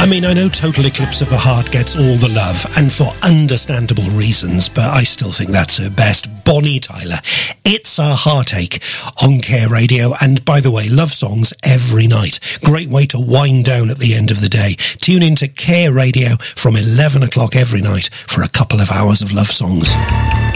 I mean, I know Total Eclipse of the Heart gets all the love, and for understandable reasons, but I still think that's her best. Bonnie Tyler, It's a Heartache on Care Radio. And by the way, love songs every night. Great way to wind down at the end of the day. Tune into Care Radio from 11 o'clock every night for a couple of hours of love songs.